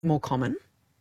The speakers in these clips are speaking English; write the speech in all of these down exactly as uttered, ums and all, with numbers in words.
more common?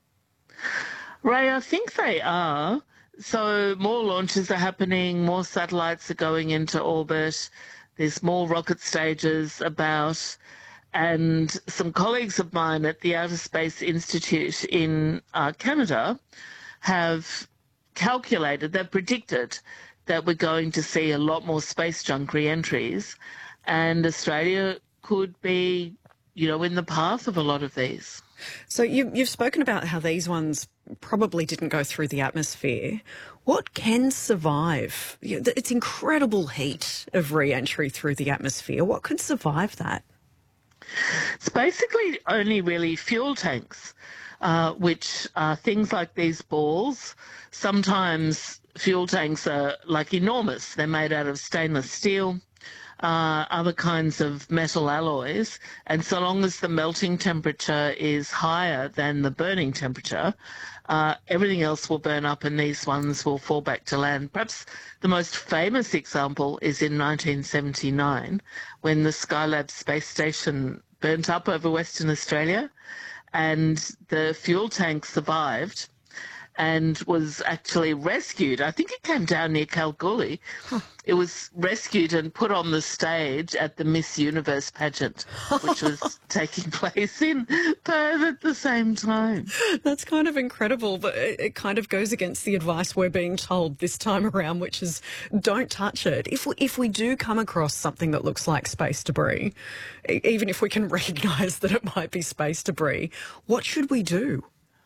Ray, I think they are. So more launches are happening, more satellites are going into orbit, there's more rocket stages about, and some colleagues of mine at the Outer Space Institute in uh, Canada have calculated, they've predicted that we're going to see a lot more space junk re-entries, and Australia could be, you know, in the path of a lot of these. So you, you've spoken about how these ones probably didn't go through the atmosphere. What can survive? You know, it's incredible heat of re-entry through the atmosphere. What could survive that? It's basically only really fuel tanks, uh, which are things like these balls. Sometimes fuel tanks are like enormous. They're made out of stainless steel, uh, other kinds of metal alloys, and so long as the melting temperature is higher than the burning temperature, uh, everything else will burn up and these ones will fall back to land. Perhaps the most famous example is in nineteen seventy-nine when the Skylab space station burnt up over Western Australia and the fuel tank survived and was actually rescued. I think it came down near Kalgoorlie. Huh. It was rescued and put on the stage at the Miss Universe pageant, which was taking place in Perth at the same time. That's kind of incredible, but it, it kind of goes against the advice we're being told this time around, which is don't touch it. If we, if we do come across something that looks like space debris, even if we can recognise that it might be space debris, what should we do?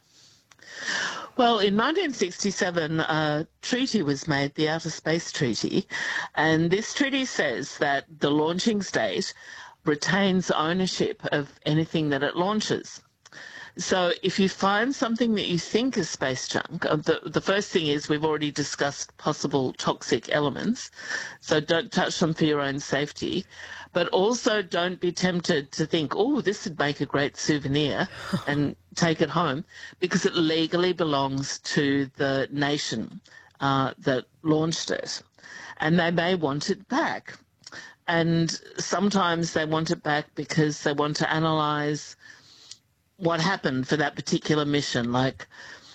Well, in nineteen sixty-seven, a treaty was made, the Outer Space Treaty, and this treaty says that the launching state retains ownership of anything that it launches. So if you find something that you think is space junk, uh, the, the first thing is we've already discussed possible toxic elements, so don't touch them for your own safety. But also don't be tempted to think, oh, this would make a great souvenir and take it home, because it legally belongs to the nation uh, that launched it. And they may want it back. And sometimes they want it back because they want to analyse what happened for that particular mission, like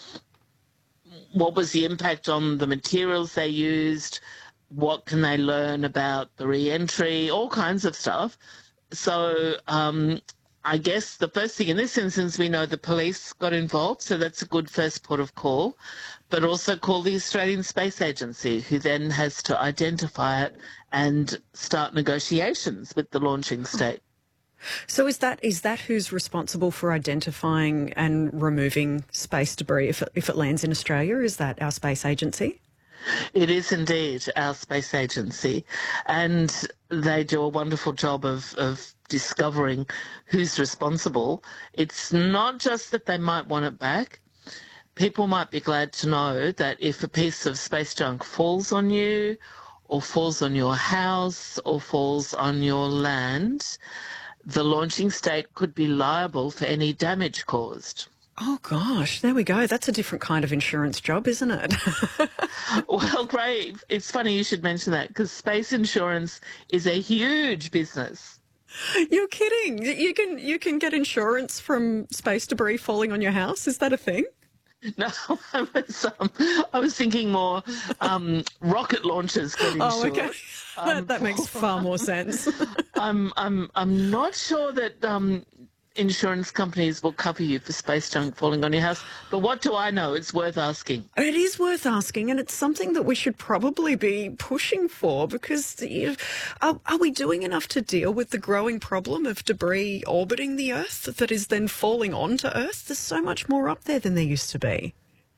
what was the impact on the materials they used, what can they learn about the re-entry, all kinds of stuff. So um, I guess the first thing in this instance, we know the police got involved, so that's a good first port of call, but also call the Australian Space Agency, who then has to identify it and start negotiations with the launching state. So is that is that who's responsible for identifying and removing space debris if it, if it lands in Australia? Is that our space agency? It is indeed our space agency, and they do a wonderful job of, of discovering who's responsible. It's not just that they might want it back. People might be glad to know that if a piece of space junk falls on you or falls on your house or falls on your land, the launching state could be liable for any damage caused. Oh, gosh, there we go. That's a different kind of insurance job, isn't it? Well, great. It's funny you should mention that, because space insurance is a huge business. You're kidding. You can you can get insurance from space debris falling on your house. Is that a thing? No, I was, um, I was thinking more um, rocket launchers get insured. Oh, okay. Um, that, that makes far more sense. I'm I'm I'm not sure that um, insurance companies will cover you for space junk falling on your house, but what do I know? It's worth asking. It is worth asking, and it's something that we should probably be pushing for, because you know, are, are we doing enough to deal with the growing problem of debris orbiting the Earth that is then falling onto Earth? There's so much more up there than there used to be.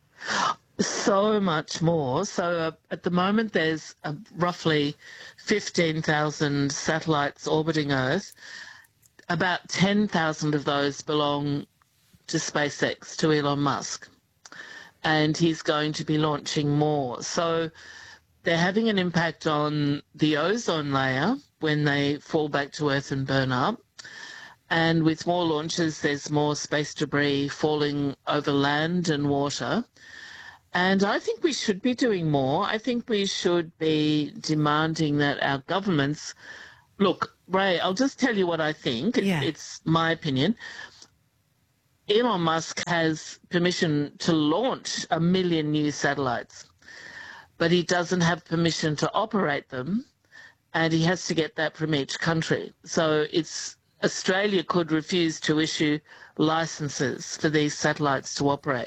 So much more. So uh, at the moment there's uh, roughly fifteen thousand satellites orbiting Earth. About ten thousand of those belong to SpaceX, to Elon Musk, and he's going to be launching more. So they're having an impact on the ozone layer when they fall back to Earth and burn up. And with more launches, there's more space debris falling over land and water. And I think we should be doing more. I think we should be demanding that our governments... Look, Ray, I'll just tell you what I think. Yeah. It's my opinion. Elon Musk has permission to launch a million new satellites, but he doesn't have permission to operate them, and he has to get that from each country. So it's Australia could refuse to issue licenses for these satellites to operate.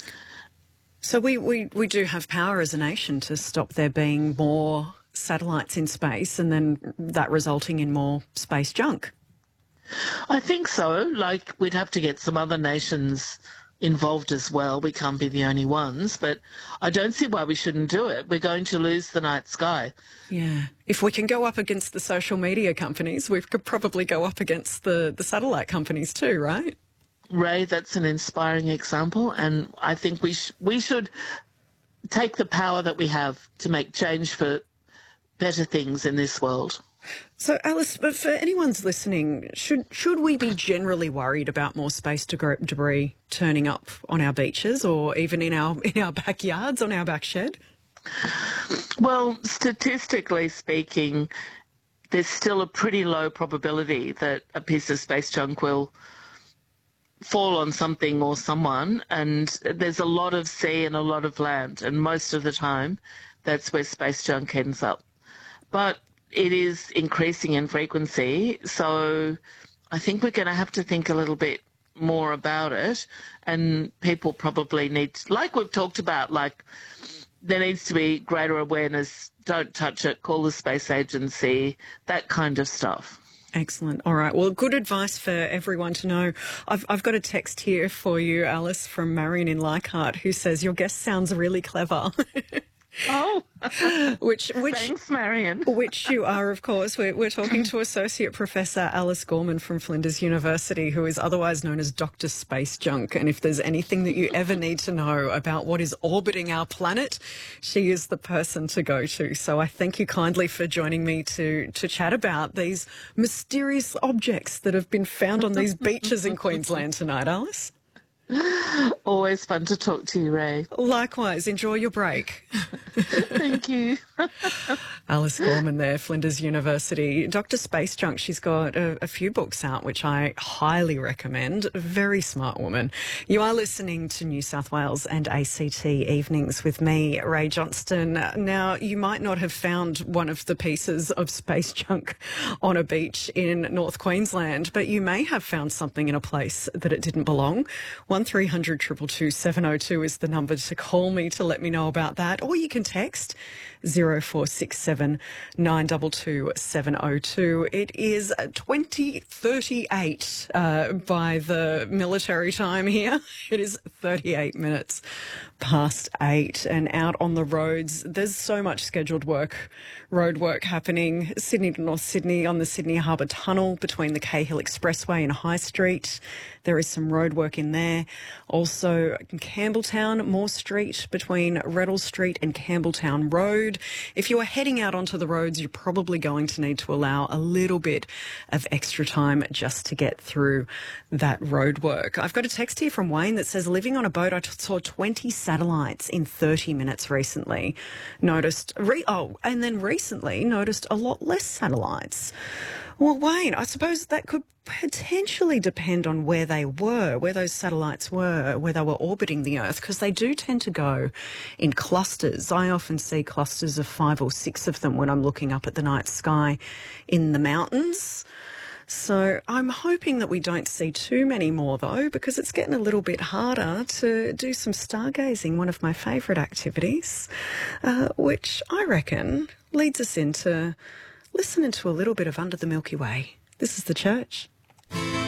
So we, we, we do have power as a nation to stop there being more satellites in space and then that resulting in more space junk. I think so. Like, we'd have to get some other nations involved as well. We can't be the only ones, but I don't see why we shouldn't do it. We're going to lose the night sky. Yeah. If we can go up against the social media companies, we could probably go up against the, the satellite companies too, right? Ray, that's an inspiring example, and I think we sh- we should take the power that we have to make change for better things in this world. So, Alice, but for anyone's listening, should should we be generally worried about more space debris turning up on our beaches or even in our in our backyards, on our back shed? Well, statistically speaking, there's still a pretty low probability that a piece of space junk will fall on something or someone, and there's a lot of sea and a lot of land, and most of the time that's where space junk ends up. But it is increasing in frequency, so I think we're going to have to think a little bit more about it, and people probably need to, like we've talked about, like there needs to be greater awareness, don't touch it, call the space agency, that kind of stuff. Excellent. All right. Well, good advice for everyone to know. I've, I've got a text here for you, Alice, from Marion in Leichhardt, who says, your guest sounds really clever. Oh, which, which, thanks, Marion. Which you are, of course. We're, we're talking to Associate Professor Alice Gorman from Flinders University, who is otherwise known as Doctor Space Junk. And if there's anything that you ever need to know about what is orbiting our planet, she is the person to go to. So I thank you kindly for joining me to, to chat about these mysterious objects that have been found on these beaches in Queensland tonight, Alice. Always fun to talk to you, Ray. Likewise. Enjoy your break. Thank you. Alice Gorman there, Flinders University. Doctor Space Junk, she's got a, a few books out, which I highly recommend. A very smart woman. You are listening to New South Wales and A C T Evenings with me, Ray Johnston. Now, you might not have found one of the pieces of space junk on a beach in North Queensland, but you may have found something in a place that it didn't belong. one three hundred two two two seven oh two is the number to call me to let me know about that. Or you can text zero four six seven nine two two seven oh two. It is twenty thirty-eight uh, by the military time here. It is thirty-eight minutes past eight, and out on the roads, there's so much scheduled work, road work happening. Sydney to North Sydney on the Sydney Harbour Tunnel between the Cahill Expressway and High Street. There is some road work in there. Also in Campbelltown, Moore Street between Reddell Street and Campbelltown Road. If you are heading out onto the roads, you're probably going to need to allow a little bit of extra time just to get through that road work. I've got a text here from Wayne that says, living on a boat, I t- saw twenty satellites in thirty minutes recently. Noticed, re- oh, and then recently noticed a lot less satellites. Well, Wayne, I suppose that could potentially depend on where they were, where those satellites were, where they were orbiting the Earth, because they do tend to go in clusters. I often see clusters of five or six of them when I'm looking up at the night sky in the mountains. So I'm hoping that we don't see too many more, though, because it's getting a little bit harder to do some stargazing, one of my favourite activities, uh, which I reckon leads us into listening to a little bit of Under the Milky Way. This is The Church.